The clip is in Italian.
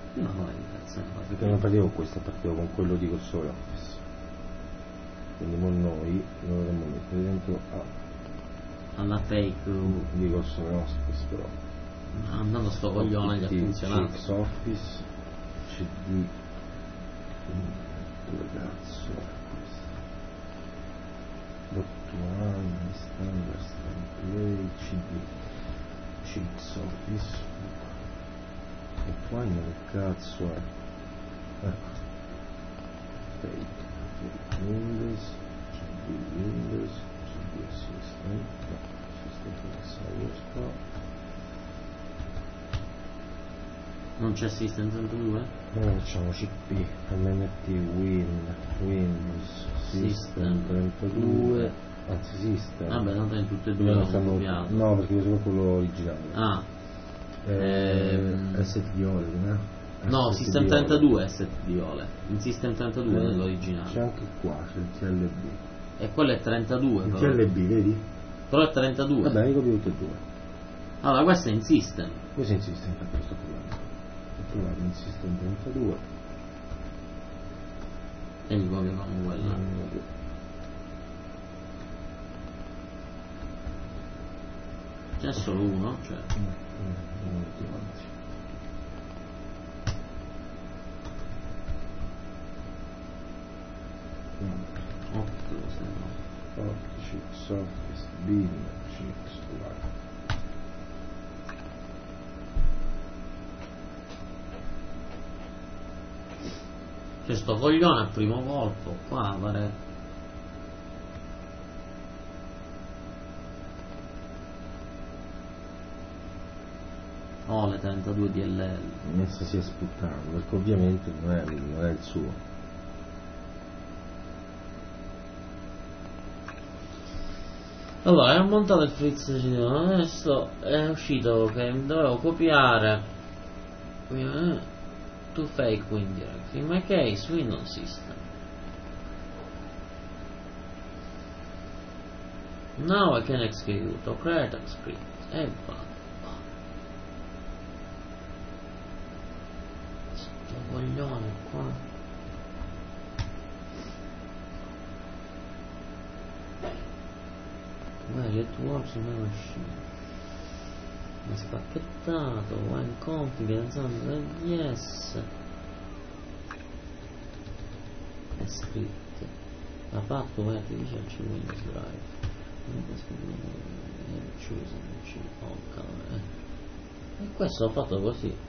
No, no, cazzo, perché non partivo con questo, partivo con quello di Corso Office. Quindi noi lo dovremmo mettere dentro alla fake di Corso Office, però andando sto coglione che ha funzionato. X Office CD, dove cazzo è questo? Dottuale, standard, play, CD, X Office, Dottuale, che cazzo è? Ecco, fake, Windows, CD Windows, CD System, no, System qua. Non c'è System 32? Facciamo CP, MNT, Windows, System 32, anzi System. Vabbè, tanto in tutte e due l'ho copiato. No, perché io sono quello originale. Ah. Asset Viole, no? No, System 32 è asset Viole. Il System 32 è l'originale. C'è anche qua, c'è il TLB. E quello è 32 il però. TLB, vedi? Però è 32. Vabbè, io copio tutte e due. Allora, questo è in System. Questo è in System, per questo problema. Ho trovato in System 32. E gli copiamo quello. C'è solo uno, cioè. Office, bin, X, Y. C'è sto coglione al primo colpo, qua pare. Oh, le 32 DLL. Messo si è sputtato, perché ovviamente non è il suo. Allora, ho montato il Fritz adesso è uscito che dovevo copiare to fake win direct. In my case, Windows System. Now I can execute or create a script. E va. Sto coglione qua. Where it works in my machine. Ma spacchettato, when config, yes. È scritto. La fatto where division c'è Windows Drive. Windows choose. Oh, cavolo. E questo l'ho fatto così.